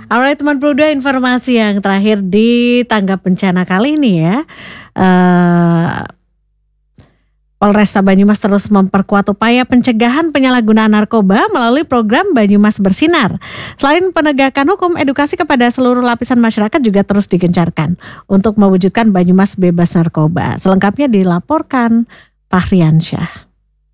Alright teman Pruda, informasi yang terakhir di tanggap bencana kali ini ya. Eh, Polresta Banyumas terus memperkuat upaya pencegahan penyalahgunaan narkoba melalui program Banyumas Bersinar. Selain penegakan hukum, edukasi kepada seluruh lapisan masyarakat juga terus digencarkan untuk mewujudkan Banyumas bebas narkoba. Selengkapnya dilaporkan Fahriansyah.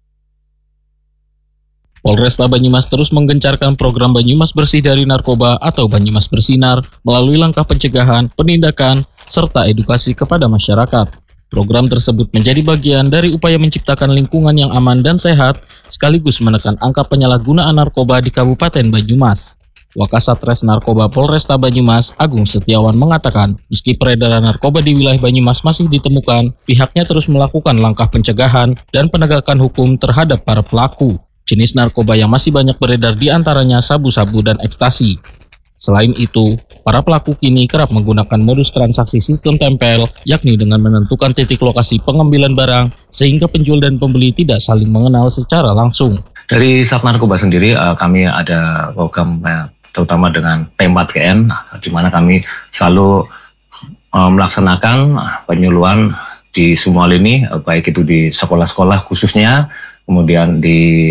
Polresta Banyumas terus menggencarkan program Banyumas Bersih dari Narkoba atau Banyumas Bersinar melalui langkah pencegahan, penindakan, serta edukasi kepada masyarakat. Program tersebut menjadi bagian dari upaya menciptakan lingkungan yang aman dan sehat, sekaligus menekan angka penyalahgunaan narkoba di Kabupaten Banyumas. Wakasatres Narkoba Polresta Banyumas, Agung Setiawan mengatakan, meski peredaran narkoba di wilayah Banyumas masih ditemukan, pihaknya terus melakukan langkah pencegahan dan penegakan hukum terhadap para pelaku. Jenis narkoba yang masih banyak beredar di antaranya sabu-sabu dan ekstasi. Selain itu, para pelaku kini kerap menggunakan modus transaksi sistem tempel, yakni dengan menentukan titik lokasi pengambilan barang, sehingga penjual dan pembeli tidak saling mengenal secara langsung. Dari Sat Narkoba sendiri, kami ada program terutama dengan P4KN, di mana kami selalu melaksanakan penyuluhan di semua lini, baik itu di sekolah-sekolah khususnya, kemudian di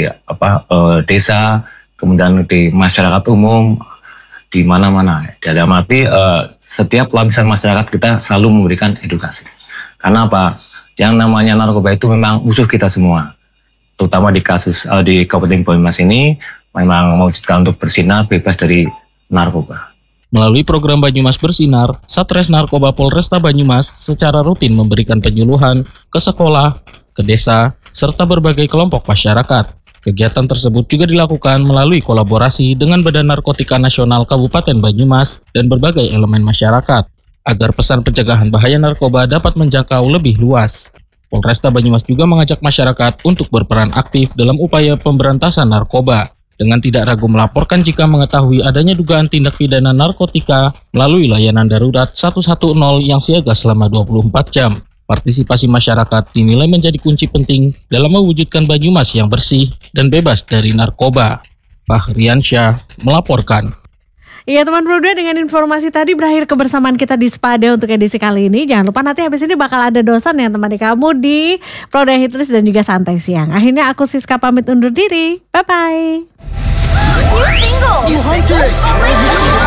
desa, kemudian di masyarakat umum, di mana-mana. Dalam arti setiap lapisan masyarakat kita selalu memberikan edukasi. Karena apa? Yang namanya narkoba itu memang musuh kita semua. Terutama di kasus di Kabupaten Banyumas ini memang mewujudkan untuk bersinar bebas dari narkoba. Melalui program Banyumas Bersinar, Satres Narkoba Polresta Banyumas secara rutin memberikan penyuluhan ke sekolah, ke desa, serta berbagai kelompok masyarakat. Kegiatan tersebut juga dilakukan melalui kolaborasi dengan Badan Narkotika Nasional Kabupaten Banyumas dan berbagai elemen masyarakat, agar pesan pencegahan bahaya narkoba dapat menjangkau lebih luas. Polresta Banyumas juga mengajak masyarakat untuk berperan aktif dalam upaya pemberantasan narkoba, dengan tidak ragu melaporkan jika mengetahui adanya dugaan tindak pidana narkotika melalui layanan darurat 110 yang siaga selama 24 jam. Partisipasi masyarakat dinilai menjadi kunci penting dalam mewujudkan Banyumas yang bersih dan bebas dari narkoba. Fahriansyah melaporkan. Iya teman Pruda, dengan informasi tadi berakhir kebersamaan kita di Spada untuk edisi kali ini. Jangan lupa nanti habis ini bakal ada dosen yang temani kamu di Pruda Hitlist dan juga Santai Siang. Akhirnya aku Siska pamit undur diri. Bye-bye. New single.